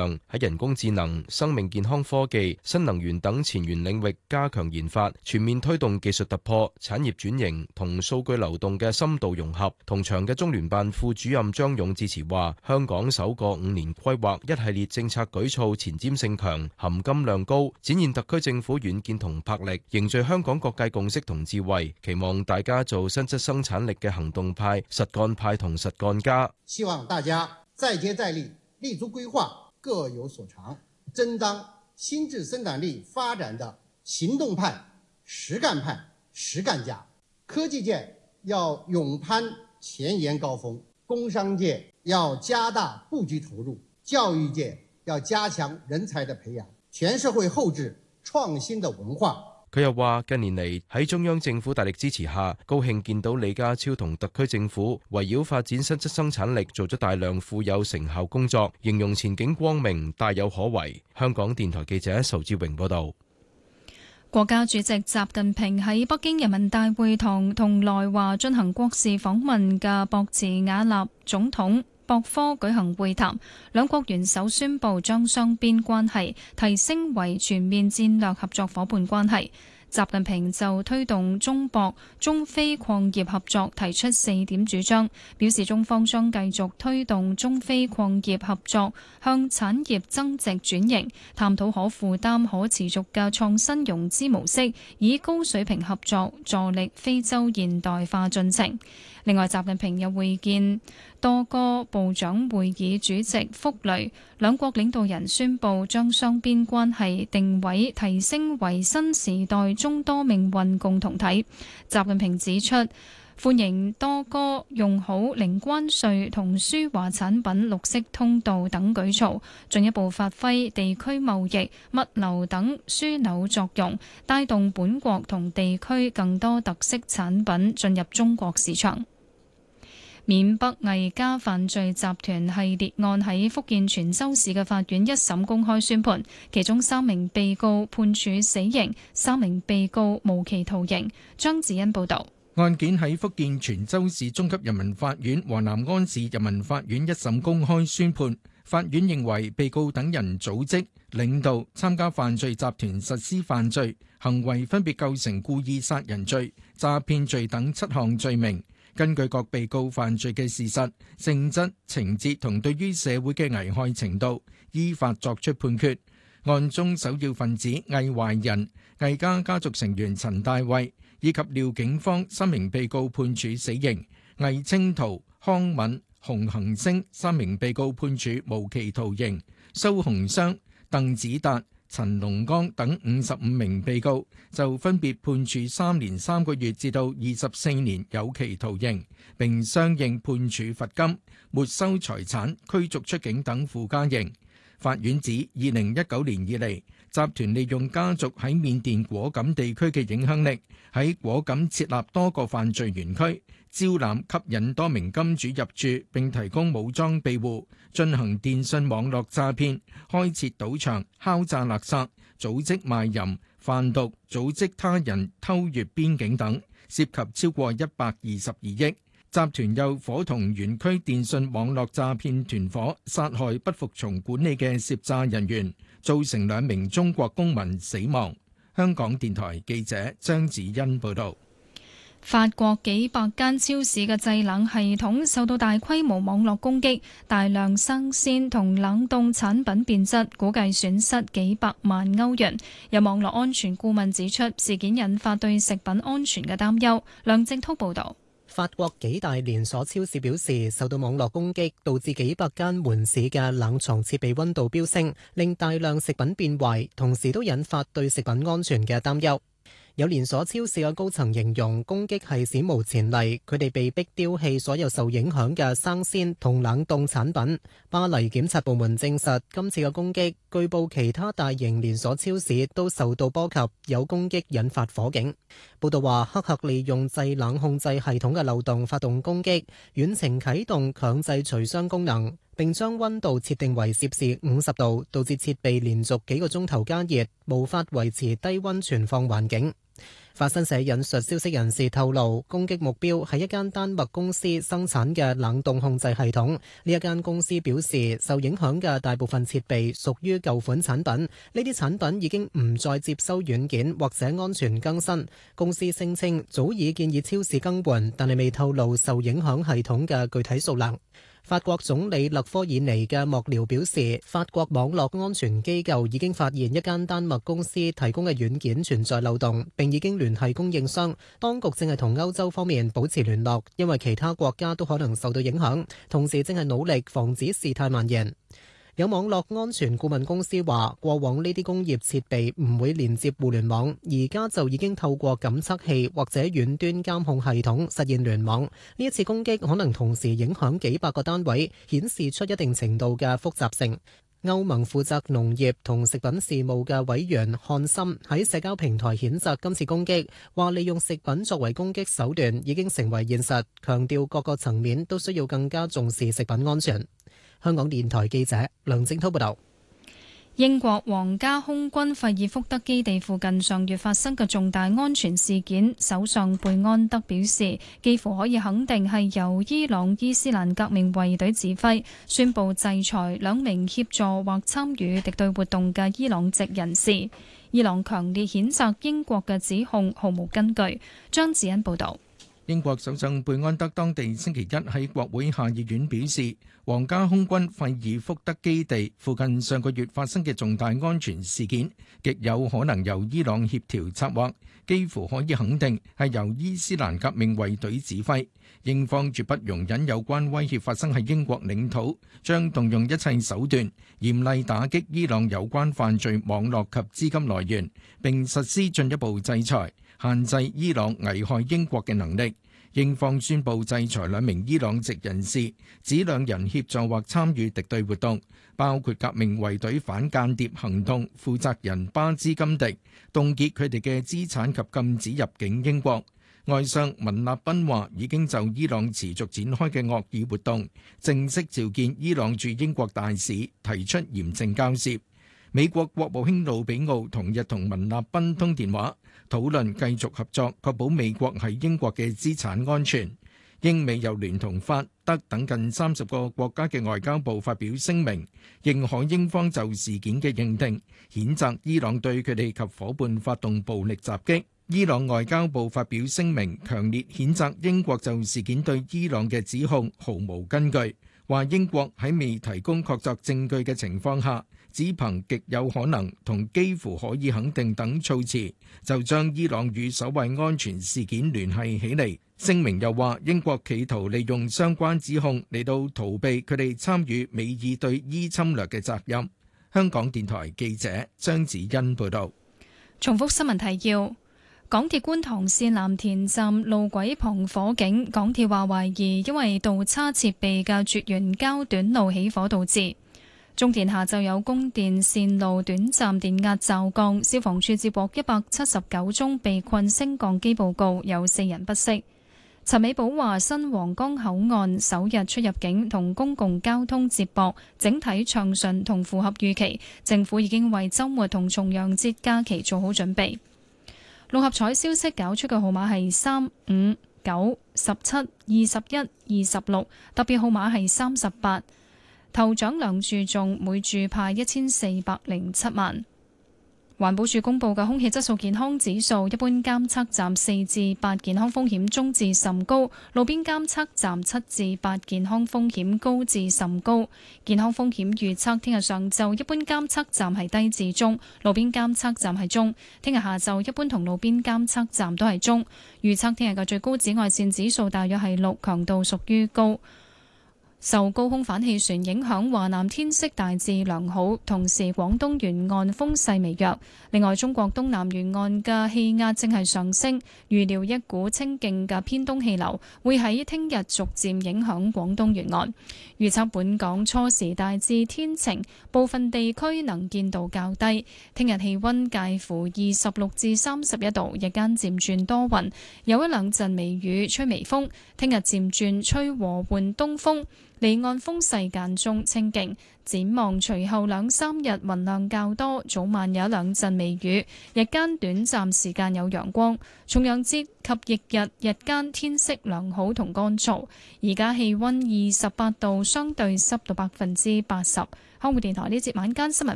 上，喺人工智能、生命健康科技、新能源等前沿領域加強研發，全面推動技術突破、產業轉型同數據流動嘅深度融合。同場嘅中聯辦副主任張勇致辭話：香港首個5年規劃一系列政策舉措前瞻性強、含金量高，展現特區政府遠見同魄力，凝聚香港各界共識同智慧。期望大家做新質生產力嘅行動派、實幹派同實幹家。 希望大家再接再厲，立足規劃，各有所長，爭當新質生產力發展的行動派、實幹派、實幹家。科技界要勇攀前沿高峰，工商界要加大布局投入，教育界要加強人才的培養，全社會厚植創新的文化。 佢又話：近年嚟喺中央政府大力支持下，高興見到李家超同特區政府圍繞發展新質生產力做咗大量富有成效工作，形容前景光明，大有可為。香港電台記者仇志榮報導。 國家主席習近平喺北京人民大會堂同來華進行國事訪問嘅博茨瓦納總統博科舉行會談，兩國元首宣布將雙邊關係提升為全面戰略合作夥伴關係。習近平就推動中博、中非礦業合作提出4點主張，表示中方將繼續推動中非礦業合作向產業增值轉型，探討可負擔、可持續嘅創新融資模式，以高水平合作助力非洲現代化進程。另外，習近平又會見多個部長會議主席福雷，兩國領導人宣布將雙邊關係定位提升為新時代中多命運共同體。習近平指出，歡迎多個用好零關稅同輸華產品綠色通道等舉措，進一步發揮地區貿易、物流等樞紐作用，帶動本國同地區更多特色產品進入中國市場。緬北魏家犯罪集團系列案喺福建泉州市嘅法院一審公開宣判，其中3名被告判處死刑，3名被告無期徒刑。張子欣報導。 案件喺福建泉州市中級人民法院和南安市人民法院一審公開宣判，法院認為被告等人組織、領導、參加犯罪集團實施犯罪行為，分別構成故意殺人罪、詐騙罪等7項罪名。根據各被告犯罪嘅事實、性質、情節同對於社會嘅危害程度，依法作出判決。案中首要分子魏懷仁、魏家家族成員陳大衛以及廖景芳3名被告判處死刑，魏清濤、康敏、洪恒星3名被告判處無期徒刑，蘇鴻湘、鄧子達、陳龍剛等55名被告就分別判處3年3個月至到24年有期徒刑，並相應判處罰金、沒收財產、驅逐出境等附加刑。法院指2019年以嚟，集團利用家族喺緬甸果敢地區嘅影響力，喺果敢設立多個犯罪園區，招攬吸引多名金主入住，並提供武裝庇護，進行電信網絡詐騙，開設賭場、敲詐勒索、組織賣淫、販毒、組織他人偷越邊境等，涉及超過122億。集團又伙同園區電信網絡詐騙團伙，殺害不服從管理嘅涉詐人員，造成2名中國公民死亡。香港電台記者張子欣報道。 法國幾百間超市嘅製冷系統受到大規模網絡攻擊，大量生鮮同冷凍產品變質，估計損失幾百萬歐元。有網絡安全顧問指出，事件引發對食品安全嘅擔憂。梁正滔報導。 法國幾大連鎖超市表示，受到網絡攻擊，導致幾百間門市嘅冷藏設備溫度飆升，令大量食品變壞，同時都引發對食品安全嘅擔憂。有連鎖超市嘅高層形容攻擊係史無前例，佢哋被逼丟棄所有受影響嘅生鮮同冷凍產品。巴黎檢察部門證實，今次嘅攻擊據報其他大型連鎖超市都受到波及，有攻擊引發火警。報道話，黑客利用製冷控制系統嘅漏洞發動攻擊，遠程啟動強制除霜功能，並將溫度設定為攝氏50度，導致設備連續幾個鐘頭加熱，無法維持低溫存放環境。 法新社引述消息人士透露，攻擊目標係一間丹麥公司生產嘅冷凍控制系統。呢一間公司表示，受影響嘅大部分設備屬於舊款產品，呢啲產品已經唔再接收軟件或者安全更新。公司聲稱早已建議超市更換，但係未透露受影響系統嘅具體數量。法國總理勒科爾尼嘅幕僚表示，法國網絡安全機構已經發現一間丹麥公司提供嘅軟件存在漏洞，並已經聯繫供應商。當局正係同歐洲方面保持聯絡，因為其他國家都可能受到影響，同時正係努力防止事態蔓延。有網絡安全顧問公司話，過往呢啲工業設備唔會連接互聯網，而家就已經透過感測器或者遠端監控系統實現聯網。呢一次攻擊可能同時影響幾百個單位，顯示出一定程度嘅複雜性。歐盟負責農業同食品事務嘅委員漢森喺社交平台譴責今次攻擊，話利用食品作為攻擊手段已經成為現實，強調各個層面都需要更加重視食品安全。香港電台記者梁正濤報道。 英國皇家空軍費爾福德基地附近上月發生嘅重大安全事件，首相貝安德表示，幾乎可以肯定係由伊朗伊斯蘭革命衛隊指揮，宣布制裁兩名協助或參與敵對活動嘅伊朗籍人士。伊朗強烈譴責英國嘅指控毫無根據。張子欣報道。 英國首相貝安德當地星期一喺國會下議院表示，皇家空軍費爾福德基地附近上個月發生嘅重大安全事件，極有可能由伊朗協調策劃，幾乎可以肯定係由伊斯蘭革命衛隊指揮。英方絕不容忍有關威脅發生喺英國領土，將動用一切手段嚴厲打擊伊朗有關犯罪網絡及資金來源，並實施進一步制裁，限制伊朗危害英國嘅能力。英方宣布制裁兩名伊朗籍人士，指兩人協助或參與敵對活動，包括革命衛隊反間諜行動負責人巴茲金迪，凍結佢哋嘅資產及禁止入境英國。外相文納賓話已經就伊朗持續展開嘅惡意活動，正式召見伊朗駐英國大使，提出嚴正交涉。美國國務卿魯比奧同日同文納賓通電話，討論繼續合作，確保美國喺英國嘅資產安全。英美又聯同法德等近30個國家嘅外交部發表聲明，認可英方就事件嘅認定，譴責伊朗對佢哋及夥伴發動暴力襲擊。伊朗外交部發表聲明，強烈譴責英國就事件對伊朗嘅指控毫無根據，話英國喺未提供確鑿證據嘅情況下，只憑極有可能同幾乎可以肯定等措辭，就將伊朗與所謂安全事件聯繫起嚟。聲明又話，英國企圖利用相關指控嚟到逃避佢哋參與美伊對伊侵略嘅責任。香港電台記者張子欣報道。 重複新聞提要。港鐵觀塘線藍田站路軌旁火警，港鐵話懷疑因為導叉設備嘅絕緣膠短路起火導致。中電下晝有供電線路短暫電壓驟降，消防處接獲179宗被困升降機報告，有4人不適。陳美寶話新皇崗口岸首日出入境同公共交通接駁整體暢順同符合預期，政府已經為週末同重陽節假期做好準備。六合彩消息，搞出嘅號碼係3、5、9、17、21、26，特別號碼係38。頭獎兩注中，每注派1407萬。環保署公布嘅空氣質素健康指數，一般監測站4至8健康風險中至甚高，路邊監測站7至8健康風險高至甚高。健康風險預測，聽日上晝一般監測站係低至中，路邊監測站係中。聽日下晝一般同路邊監測站都係中。預測聽日嘅最高紫外線指數大約係6，強度屬於高。受高空反氣旋影響，華南天色大致良好，同時廣東沿岸風勢微弱。另外，中國東南沿岸嘅氣壓正係上升，預料一股清勁嘅偏東氣流會喺聽日逐漸影響廣東沿岸。預測本港初時大致天晴，部分地區能見度較低。聽日氣溫介乎26至31度，日間漸轉多雲，有一兩陣微雨，吹微風。聽日漸轉吹和緩東風。 離岸風勢間中清勁。展望隨後兩三日雲量較多，早晚有一兩陣微雨，日間短暫時間有陽光。重陽節及翌日日間天色良好同乾燥。而家氣溫28度，相對濕度80%。香港電台呢節晚間新聞